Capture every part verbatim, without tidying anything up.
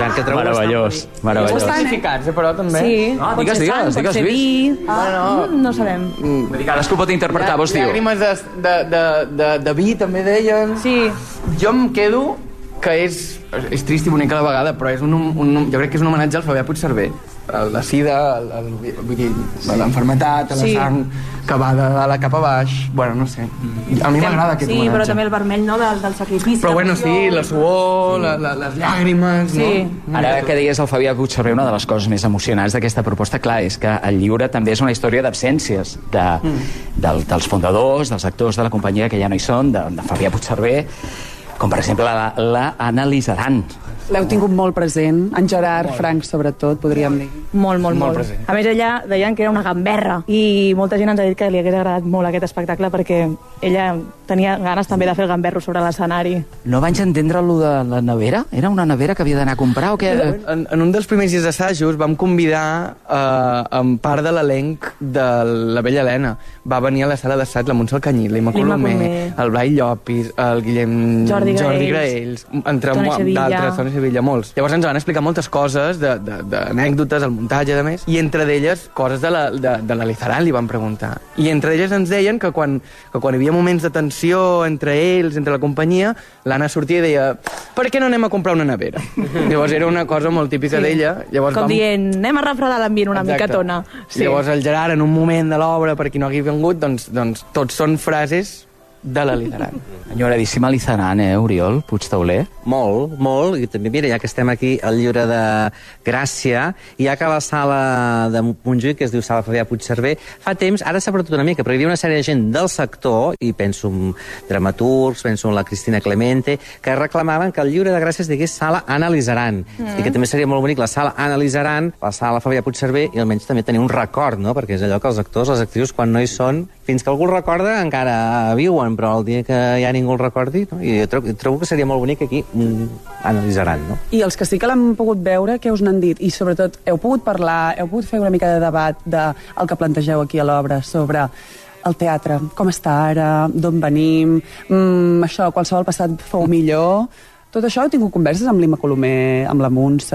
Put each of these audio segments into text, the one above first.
tant, que trobo meravellós, meravellós. Estan significats, eh, però, també. Sí, Ah, pot digues, ser digues, sang, pot digues, ser Lluís. vi... Ah, no, no sabem. Vull dir, cadascú pot interpretar, vos diu. Llàgrimes de, de, de, de, de vi, també deien. Sí. Jo em quedo que és, és trist i bonica a la vegada, però és un, un, jo crec que és un homenatge al Fabià Puigcerver. La sida, el, el, vull dir, l'enfermetat, la Sí. sang que va de dalt a cap a baix. Bueno, no sé. A mi m'agrada aquest Sí, homenatge. però també el vermell, no?, del, del sacrifici. Però bueno, la sí, la suor, la, la, les llàgrimes, Sí. no? Ara que deies el Fabià Puigcerver, una de les coses més emocionants d'aquesta proposta, clar, és que el llibre també és una història d'absències de, del, dels fundadors, dels actors de la companyia que ja no hi són, de, de Fabià Puigcerver, com per exemple la, la Anna Lizaran. L'heu tingut molt present, en Gerard Frank sobretot, podríem dir. Molt, molt, Molt molt. present. A més, ella deien que era una gamberra i molta gent ens ha dit que li hagués agradat molt aquest espectacle perquè ella tenia ganes també de fer el gamberro sobre l'escenari. No vaig entendre allò de la nevera? Era una nevera que havia d'anar a comprar o què? En, en un dels primers dies d'assajos vam convidar eh, en part de l'elenc de la Vella Helena. Va venir a la sala d'assaig la Montse Alcanyí, l'Imma L'Imma Colomer, Colomer. el Blai Llopis, el Guillem Jordi Graells, Graells, entre Toni mo- Sevilla. d'altres, Toni Sevilla, molts. Llavors ens van explicar moltes coses, de- de- d'anècdotes, el muntatge, de més, i entre d'elles coses de la, de, de la Lizaran li van preguntar. I entre d'elles ens deien que quan, que quan hi havia moments de tensió entre ells, entre la companyia, l'Anna sortia i deia per què no anem a comprar una nevera? Llavors era una cosa molt típica Sí. d'ella. Llavors Com vam... dient, anem a refredar l'ambient una Exacte. mica tona. Sí. Llavors el Gerard, en un moment de l'obra, per qui no hagi vengut, doncs, doncs tots són frases de la Lizaran. Enyoradíssima Lizaran, eh, Oriol Puigtauler? Molt, molt, i també, mira, ja que estem aquí al llibre de Gràcia, i ja que la sala de Montjuïc, que es diu Sala Fabià Puigcerver, fa temps, ara s'ha perdut una mica, però hi havia una sèrie de gent del sector, i penso en dramaturgs, penso en la Cristina Clemente, que reclamaven que el llibre de Gràcia es digués Sala Anna Lizaran, mm. i que també seria molt bonic la Sala Anna Lizaran, la Sala Fabià Puigcerver, i almenys també tenir un record, no?, perquè és allò que els actors, les actrius, quan no hi són, fins que algú el recorda, encara viuen, però el dia que ja ningú el recordi, no? I jo trobo, trobo que seria molt bonic aquí mm, analitzaran, no? I els que sí que l'han pogut veure, què us n'han dit? I sobretot, heu pogut parlar, heu pogut fer una mica de debat del de que plantegeu aquí a l'obra sobre el teatre, com està ara, d'on venim, mm, això, qualsevol passat fou millor... Tot això heu tingut converses amb l'Imma Colomer, amb la Montse...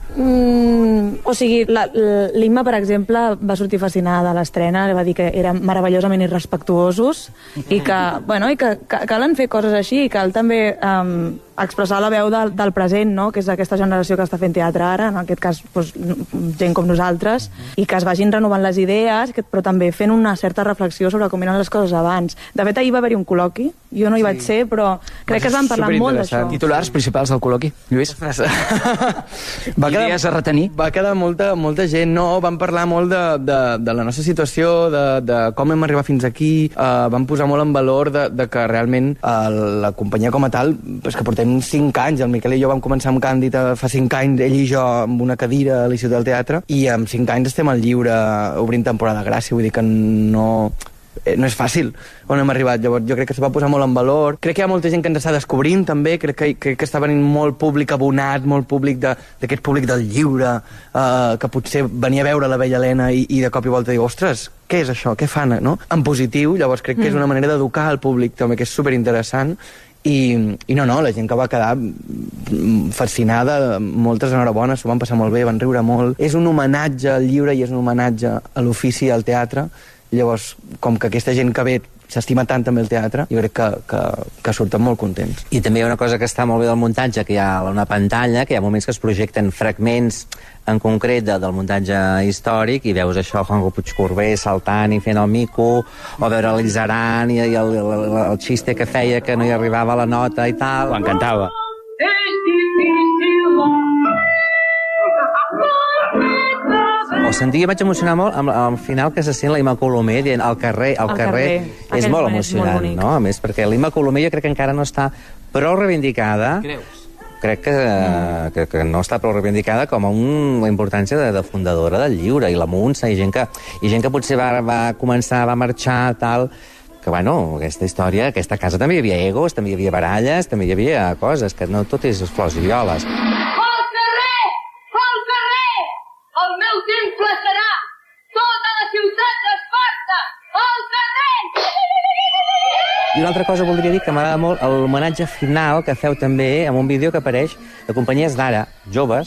Mm, o sigui, l'Imma, per exemple, va sortir fascinada de l'estrena, va dir que eren meravellosament irrespectuosos i que, bueno, i que, que calen fer coses així i cal també um, expressar la veu del, del present, no?, que és aquesta generació que està fent teatre ara, en aquest cas doncs, gent com nosaltres, i que es vagin renovant les idees, que, però també fent una certa reflexió sobre com eren les coses abans. De fet, ahir va haver-hi un col·loqui, jo no hi vaig ser, però crec que es van parlar molt d'això. Titulars principals del col·loqui, Lluís? va quedar, Idees a retenir? Va quedar molta, molta gent, no, vam parlar molt de, de, de la nostra situació, de, de com hem arribat fins aquí, uh, vam posar molt en valor de, de que realment uh, la companyia com a tal, és que portem cinc anys, el Miquel i jo vam començar amb Càndid fa cinc anys, ell i jo amb una cadira a l'Institut del Teatre, i amb cinc anys estem al lliure obrint temporada de Gràcia, vull dir que no... no és fàcil on hem arribat. Llavors jo crec que se va posar molt en valor. Crec que hi ha molta gent que ens està descobrint també, crec que, crec que està venint molt públic abonat, molt públic d'aquest públic del lliure, eh, que potser venia a veure la Vella Helena i, i de cop i volta diu, ostres, què és això, què fan, no? En positiu, llavors crec que és una manera d'educar el públic també, que és superinteressant. I, i no, no, la gent que va quedar fascinada, moltes enhorabona, s'ho van passar molt bé, van riure molt. És un homenatge al lliure i és un homenatge a l'ofici i al teatre. Llavors, com que aquesta gent que ve s'estima tant també el teatre, jo crec que, que, que surten molt contents. I també hi ha una cosa que està molt bé del muntatge, que hi ha una pantalla, que hi ha moments que es projecten fragments en concret de, del muntatge històric, i veus això, Juanjo Puigcorbé saltant i fent el mico, o veure l'Izaran i, i el, el, el, el xiste que feia que no hi arribava la nota i tal. Ho encantava. És difícil. O sentir, vaig emocionar molt amb, amb el final que se sent la Imma Colomer dient al carrer, al Al carrer, carrer. és Aquell molt moment és molt emocionant, bonic. no? A més, perquè l'Imma Colomer jo crec que encara no està prou reivindicada. Creus? Crec que, mm. que, que no està prou reivindicada com a un, la importància de, de fundadora del lliure, i la Montse, i gent que, i gent que potser va, va començar, va marxar, tal, que, bueno, aquesta història, aquesta casa també hi havia egos, també hi havia baralles, també hi havia coses, que no tot és flors i violes. Al carrer! Al carrer! El meu temple serà tota la ciutat d'Esparta! Al carrer! I una altra cosa voldria dir que m'agrada molt l'homenatge final que feu també amb un vídeo que apareix de companyies d'ara, joves,